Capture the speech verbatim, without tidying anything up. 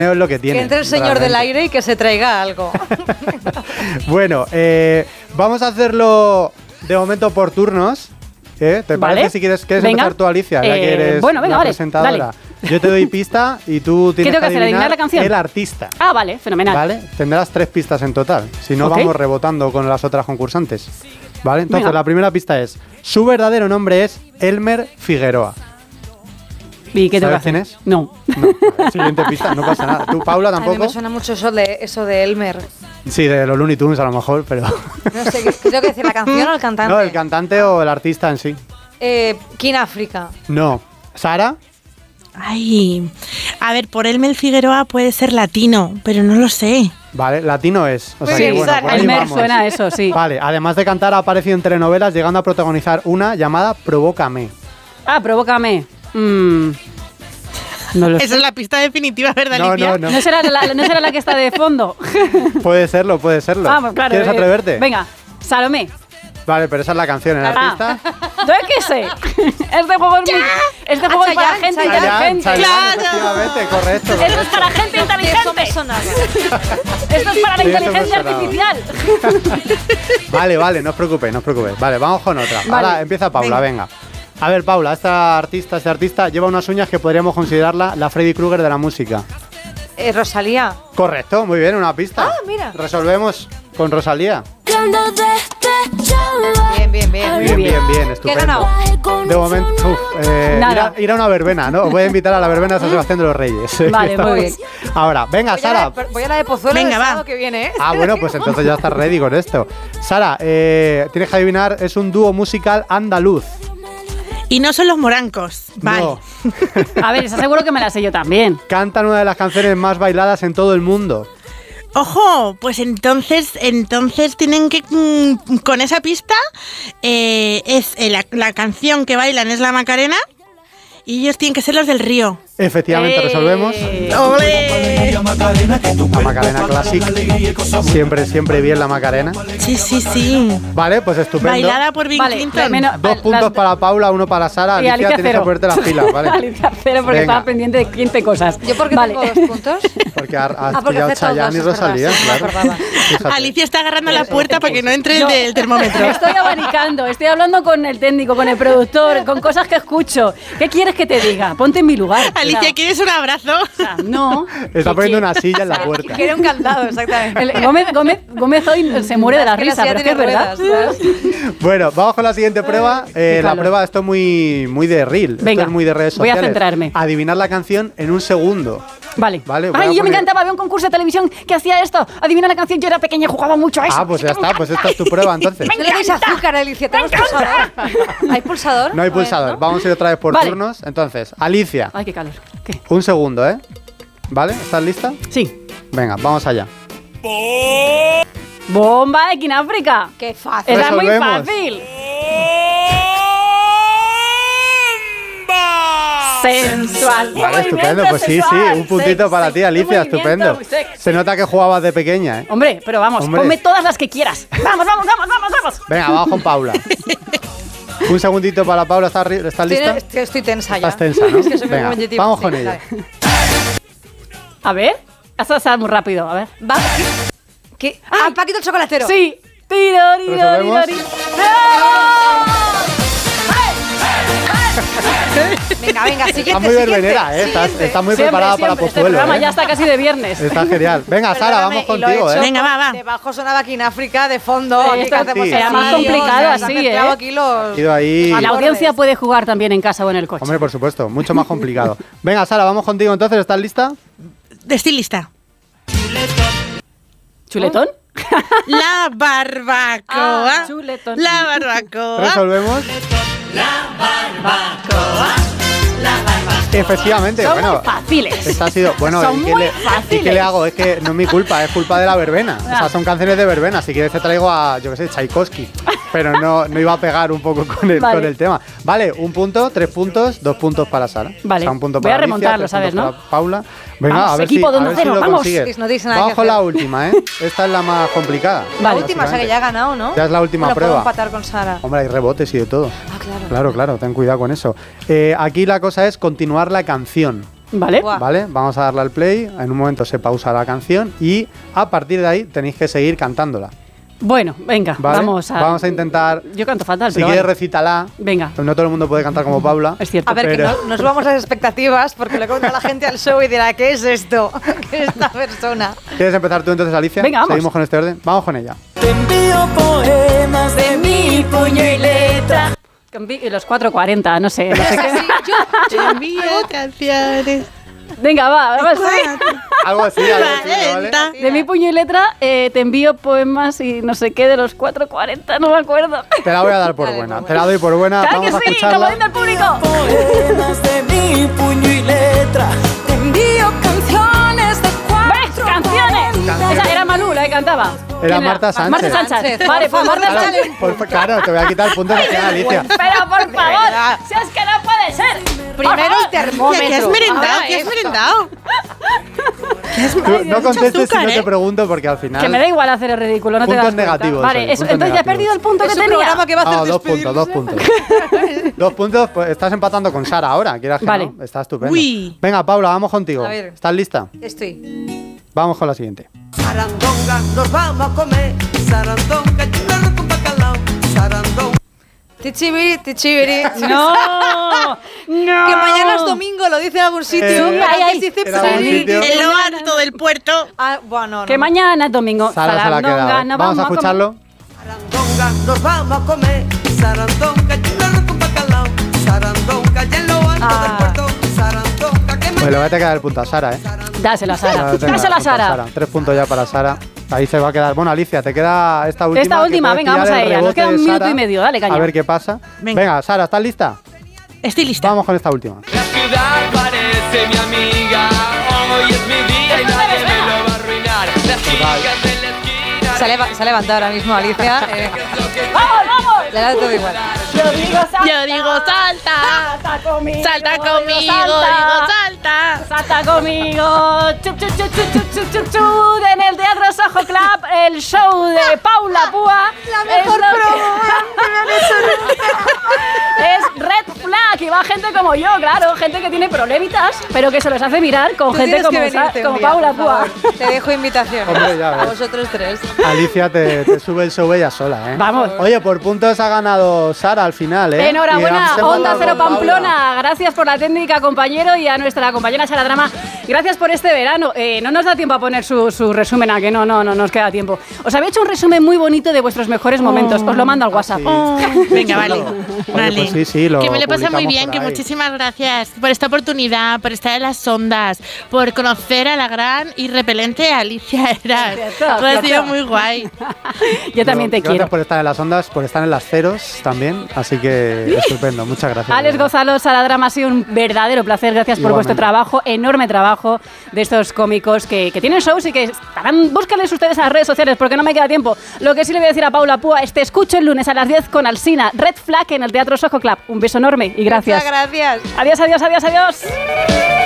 es lo que tiene. Que entre el señor realmente. del aire y que se traiga algo. Bueno, eh, vamos a hacerlo de momento por turnos. ¿Eh? ¿Te Vale. parece si quieres, quieres Venga. empezar tú, Alicia, ya Eh, que eres bueno, venga, la vale, presentadora? dale. Yo te doy pista y tú tienes tengo que que hacer? ¿Adivinar la canción? el artista. Ah, vale, fenomenal. ¿Vale? Tendrás tres pistas en total. Si no, Ok. vamos rebotando con las otras concursantes. ¿Vale? Entonces, Venga. la primera pista es: su verdadero nombre es Elmer Figueroa. ¿Y qué tengo que ¿Sabes quién hacer? es? No. No. Siguiente pista, no pasa nada. ¿Tú, Paula, A mí me tampoco? suena mucho eso de, eso de Elmer. Sí, de los Looney Tunes a lo mejor, pero... No sé, ¿qué tengo que decir? ¿La canción o el cantante? No, el cantante o el artista en sí. Eh, King África. No. ¿Sara? Ay, a ver, por Elmer Figueroa puede ser latino, pero no lo sé. Vale, latino es. O sea Muy que, bien, bueno, Sara. por ahí Elmer vamos. suena a eso, sí. Vale, además de cantar, ha aparecido en telenovelas, llegando a protagonizar una llamada Provócame. Ah, provócame. Mm, no lo sé. Esa es la pista definitiva, ¿verdad, No, Alicia? no, no. ¿No será, la, ¿No será la que está de fondo? Puede serlo, puede serlo. Ah, pues claro. ¿Quieres eh, atreverte? Venga, Salomé. Vale, pero esa es la canción, el Ah, artista. ¿yo qué sé? Este juego es, muy, este juego es para Chayanne, gente Chayanne. inteligente. Chayanne, Claro. efectivamente, correcto. Esto es correcto. para gente Eso me inteligente. sonaba. Esto es para la Sí, eso me inteligencia sonaba. artificial. Vale, vale, no os preocupéis, no os preocupéis. Vale, vamos con otra. Vale. Ahora empieza Paula, venga. A ver, Paula, esta artista, este artista lleva unas uñas que podríamos considerarla la Freddy Krueger de la música. Eh, Rosalía. Correcto, muy bien, una pista. Ah, mira. Resolvemos con Rosalía. Bien, bien, bien. Bien, bien. bien, bien, ¿Qué he estupendo. ganado? De momento, uf, eh, ir, Nada. a, ir a una verbena, ¿no? Os voy a invitar a la verbena de San Sebastián de los Reyes. Vale, Estamos- muy bien. Ahora, venga, Voy a, la Sara. de, voy a la de Pozuelo Venga, del va. sábado que viene, ¿eh? Ah, bueno, pues entonces ya estás ready con esto. Sara, eh, tienes que adivinar, es un dúo musical andaluz. Y no son los morancos. Vale. No. A ver, esa seguro que me la sé yo también. Cantan una de las canciones más bailadas en todo el mundo. Ojo, pues entonces, entonces tienen que mm, con esa pista eh, es eh, la, la canción que bailan es la Macarena y ellos tienen que ser los del Río. Efectivamente, Eh. resolvemos. ¡Ole! La Macarena Classic. Siempre, siempre bien la Macarena. Sí, sí, sí. Vale, pues estupendo. Bailada por Bill Vale, Clinton. menos- Dos las- puntos para Paula, uno para Sara. Y Alicia, Alicia tienes cero. que ponerte las pilas, ¿vale? Alicia cero porque Venga. estaba pendiente de quince cosas. ¿Yo por qué Vale. tengo dos puntos? Porque has has Ah, porque pillado hace todos, Chayanne y es verdad, Rosalía, sí, me claro. acordaba. Fíjate. Alicia está agarrando la puerta para que no entre el No. del termómetro. Estoy abanicando, estoy hablando con el técnico, con el productor, con cosas que escucho. ¿Qué quieres que te diga? Ponte en mi lugar. Alicia, O sea, ¿quieres un abrazo? o sea, no. Está Que- poniendo que- una silla en la puerta. Quiere un candado, exactamente. el- Gómez, Gómez, Gómez hoy se muere de la Es que la risa, silla pero es que es tiene verdad. ruedas, ¿sabes? Bueno, vamos con la siguiente prueba. Eh, la calor. prueba, esto es muy, muy de reel. Venga, esto es muy de redes voy a sociales. centrarme. Adivinar la canción en un segundo. Vale. Vale, voy a Ay, yo me poner- encantaba, había un concurso de televisión que hacía esto. Adivina la canción, yo era pequeña y jugaba mucho a eso. Ah, pues ya está, pues esta es tu prueba entonces. No le deis azúcar, Alicia. ¿Tenemos pulsador? ¿Hay pulsador? No hay A ver, pulsador. ¿no? Vamos a ir otra vez por Vale. turnos. Entonces, Alicia, Ay, qué calor. ¿Qué? un segundo, ¿eh? ¿Vale? ¿Estás lista? Sí. Venga, vamos allá. Bomba de Kináfrica. Qué fácil. Era muy Resolvemos. fácil. Sensual. Vale, Movimiento estupendo. Pues sí, sí, sensual. un puntito Sexy. para ti, Alicia, Un movimiento estupendo. muy sexy. Se nota que jugabas de pequeña, ¿eh? Hombre, pero vamos, Hombre. ponme todas las que quieras. Vamos, vamos, vamos, vamos, vamos. Venga, vamos con Paula. Un segundito para Paula, ¿estás, ri- estás lista? Tienes- que estoy tensa ya. Estás tensa, ¿no? Es que soy muy Venga, competitiva. vamos Sí, con ella. dale. A ver, esto está muy rápido, a ver. Va. ¿Qué? Ah, Paquito el chocolatero. Sí. Tiro, tiro, ¿Resolvemos? tiro, tiro. Venga, venga, siguiente, Está muy siguiente, verbenera, ¿eh? Estás, siguiente. estás muy Siempre, preparada siempre. para Este Pozuelo, programa ¿eh? ya está casi de viernes. Está genial. Venga, Sara, Perdóname, vamos y lo he contigo, hecho ¿eh? Venga, va, va. Debajo sonaba Kináfrica de fondo. Sí, aquí esto que hacemos sí. el Era más vídeo, complicado o sea, se han así, mezclado ¿eh? aquí los... Ido ahí. La Acordes. audiencia puede jugar también en casa o en el coche. Hombre, por supuesto, mucho más complicado. Venga, Sara, vamos contigo entonces. ¿Estás lista? Estoy lista. ¿Chuletón? La barbacoa. Ah, chuletón. La barbacoa. ¿Resolvemos? Efectivamente, Son bueno. muy fáciles. Esta ha sido. Bueno, Son ¿y qué, muy le, ¿y fáciles. qué le hago? Es que no es mi culpa, es culpa de la verbena. O sea, Ah. son canciones de verbena. Si quieres, te traigo a, yo qué sé, Tchaikovsky. Pero no, no iba a pegar un poco con el, Vale. con el tema. Vale, un punto, tres puntos, dos puntos para Sara. Vale. O sea, un punto Voy para a Alicia, remontarlo, tres ¿sabes, puntos no? para Paula. Venga, Vamos, a ver equipo si, de a uno ver si cero, lo vamos. consigues. No dice nada Vamos que con la hacer. última, ¿eh? Esta es la más complicada. Vale. La última, o sea que ya ha ganado, ¿no? Ya es la última Bueno, prueba. puedo empatar con Sara. Hombre, hay rebotes y de todo. Ah, claro. Claro, claro, ten cuidado con eso. Eh, aquí la cosa es continuar la canción. Vale. Buah. ¿Vale? Vamos a darle al play. En un momento se pausa la canción y a partir de ahí tenéis que seguir cantándola. Bueno, venga, ¿Vale? vamos a... Vamos a intentar. Yo canto fatal, Si pero quieres, vale. recítala. Venga, No todo el mundo puede cantar como Paula. es cierto. A ver, Pero- que no, nos vamos a las expectativas porque le cuenta la gente al show y dirá, ¿qué es esto? ¿Qué es esta persona? ¿Quieres empezar tú entonces, Alicia? Venga, vamos. Seguimos con este orden. Vamos con ella. Te envío poemas de mi puño y letra. Con vi- Los cuatro cuarenta, no sé, no sé qué. Te envío canciones. Venga, va, vamos. Algo así, algo así, ¿vale? cuarenta. De mi puño y letra eh, te envío poemas y no sé qué de los cuatro cuarenta, no me acuerdo. Te la voy a dar por Dale, buena. por Te la doy por buena. ¡Claro Vamos que a sí! ¡Como escucharla. dice el público! Poemas de mi puño y letra. Te envío canciones de ¿Ves? cuatro. ¡Canciones! Canciones. Esa era Manu, la que cantaba. Era ¿Quién Marta Sánchez. Marta Sánchez. Sánchez. Vale, pues Por Marta favor, Sánchez. dale. Por- claro, te voy a quitar puntos de tiene Alicia. Pero por favor, verdad. si es que no puede ser. Primero el Por favor. termómetro. ¿Qué has merendado? ahora ¿Qué has esto. merendado? ¿Qué has Tú Ay, no mucho contestes si azúcar, no te ¿eh? pregunto porque al final. Que me da igual hacer el ridículo, no te Puntos das cuenta. negativos, Vale, Oli, eso, puntos entonces ya he negativos. perdido el punto Es que un tenía. programa que va a hacer No, dos puntos, dos puntos. Dos puntos, pues estás empatando con Sara ahora, quieras que Vale. no. Está estupendo. Uy. Venga, Paula, vamos contigo. A ver. ¿Estás lista? Estoy. Vamos con la siguiente. Sarandonga, nos vamos a comer. Sarandonga, yo un arroz con bacalao. Sarandonga. Tichibiri, tichibiri. No, no. Que mañana es domingo, lo dice en algún sitio. Eh, pero ahí, que ahí. se dice En algún piriri. sitio. En lo alto del puerto. Ah, bueno, no. Que mañana es domingo. Sara se la ha Sarandonga, quedado. no Vamos a comer. escucharlo. Sarandonga, nos vamos a comer. Sarandonga, yo un arroz con bacalao. Sarandonga, y en lo alto Ah. del puerto. Sarandonga, que Pues le voy a quedar el punto a Sara, ¿eh? Dáselo a Sara. Ahora tengo Dáselo a el punto Sara. Tres puntos ya para Sara. Ahí se va a quedar. Bueno, Alicia, te queda esta última. Esta que última, puedes venga, pillar vamos a el ella. Nos rebote queda un de minuto Sara. y medio, dale, caña. A ver qué pasa. Venga. Venga, Sara, ¿estás lista? Estoy lista. Vamos con esta última. La ciudad parece mi amiga. Hoy es mi día y nadie me lo va a arruinar. Las chicas de la esquina. Se ha, leva- se ha levantado ahora mismo Alicia. Eh, ¡Vamos, vamos! le da todo igual. Yo digo salta. Yo digo salta. Salta conmigo. Salta digo conmigo, digo salta. Salta conmigo. Chup, chup, chup, chup, chup, chup, chup, chup. En el Teatro Soho Club, el show de Paula Púa. La mejor Es Red Flag y va gente como yo, claro, gente que tiene problemitas, pero que se los hace mirar con Tú gente tienes como, que Sa- venirte un como día, Paula por Púa. favor. Te dejo invitación. Hombre, ya A ves. vosotros tres. Alicia te, te sube el show ella sola, ¿eh? Vamos. Oye, por puntos ha ganado Sara al final, ¿eh? Enhorabuena, Y hemos Onda empatado Cero con Paula. Pamplona. Gracias por la técnica, compañero, y a nuestra compañera Sara Drama. Gracias por este verano. Eh, no nos da tiempo a poner su, su resumen, a que no, no, no nos queda tiempo. Os había hecho un resumen muy bonito de vuestros mejores momentos. Os lo mando al WhatsApp. Oh, venga, vale. Oye, Vale. pues sí, sí, lo que me lo pasa muy publicamos bien, por que ahí. muchísimas gracias por esta oportunidad, por estar en las ondas, por conocer a la gran y repelente Alicia Eras. Cierto, Todo ha cierto. sido muy guay. Yo también te Gracias quiero. por estar en las ondas, por estar en las ceros también. Así que estupendo, muchas gracias. Alex Gonzalo, Sara Drama, ha sido un verdadero placer. Gracias por Igualmente. vuestro trabajo, enorme trabajo de estos cómicos que, que tienen shows y que estarán. Búscales ustedes en las redes sociales porque no me queda tiempo. Lo que sí le voy a decir a Paula Púa es: te escucho el lunes a las diez con Alsina, Red Flag en el Teatro Soho Club. Un beso enorme y gracias. Muchas gracias. Adiós, adiós, adiós, adiós.